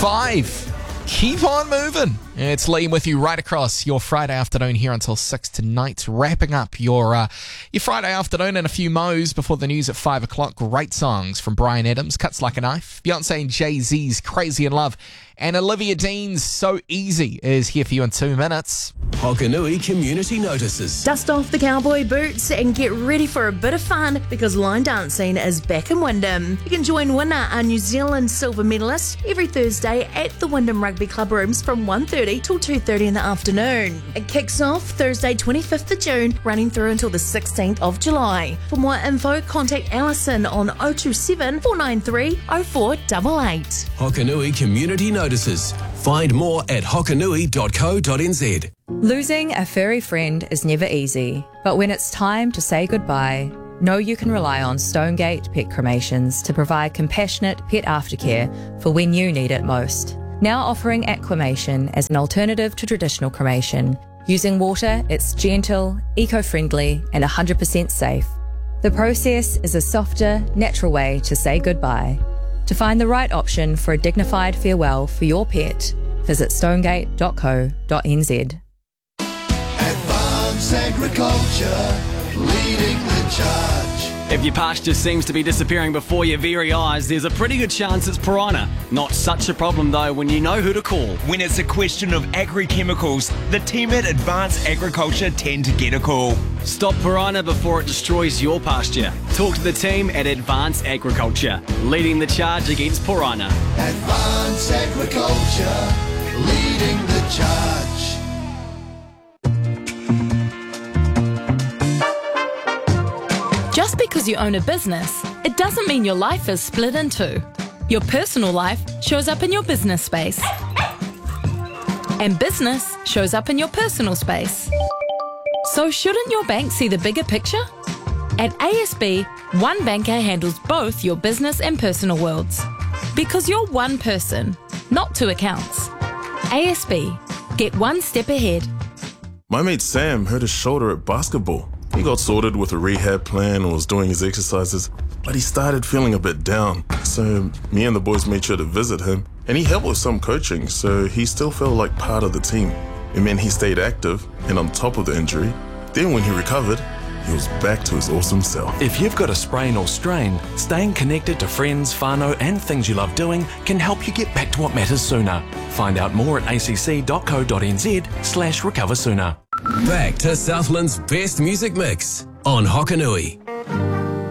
5. Keep on moving. It's Liam with you right across your Friday afternoon here until 6 tonight. Wrapping up your Friday afternoon in a few mo's before the news at 5 o'clock. Great songs from Bryan Adams, Cuts Like a Knife. Beyonce and Jay-Z's Crazy in Love. And Olivia Dean's So Easy is here for you in 2 minutes. Hokanui Community Notices. Dust off the cowboy boots and get ready for a bit of fun because line dancing is back in Wyndham. You can join Winner, our New Zealand silver medalist, every Thursday at the Wyndham Rugby Club rooms from 1:30 till 2:30 in the afternoon. It kicks off Thursday 25th of June, running through until the 16th of July. For more info, contact Alison on 027 493 0488. Hokanui Community Notices. Find more at hokanui.co.nz. Losing a furry friend is never easy, but when it's time to say goodbye, know you can rely on Stonegate Pet Cremations to provide compassionate pet aftercare for when you need it most. Now offering aquamation as an alternative to traditional cremation. Using water, it's gentle, eco-friendly and 100% safe. The process is a softer, natural way to say goodbye. To find the right option for a dignified farewell for your pet, visit stonegate.co.nz. Advanced Agriculture, leading the charge. If your pasture seems to be disappearing before your very eyes, there's a pretty good chance it's piranha. Not such a problem though when you know who to call. When it's a question of agri-chemicals, the team at Advanced Agriculture tend to get a call. Stop piranha before it destroys your pasture. Talk to the team at Advanced Agriculture, leading the charge against piranha. Advanced Agriculture, leading the charge. Just because you own a business, it doesn't mean your life is split in two. Your personal life shows up in your business space. And business shows up in your personal space. So shouldn't your bank see the bigger picture? At ASB, one banker handles both your business and personal worlds. Because you're one person, not two accounts. ASB, get one step ahead. My mate Sam hurt his shoulder at basketball. He got sorted with a rehab plan and was doing his exercises, but he started feeling a bit down. So me and the boys made sure to visit him, and he helped with some coaching, so he still felt like part of the team. It meant he stayed active and on top of the injury. Then when he recovered, he was back to his awesome self. If you've got a sprain or strain, staying connected to friends, whānau and things you love doing can help you get back to what matters sooner. Find out more at acc.co.nz/recover sooner. Back to Southland's best music mix on Hokanui.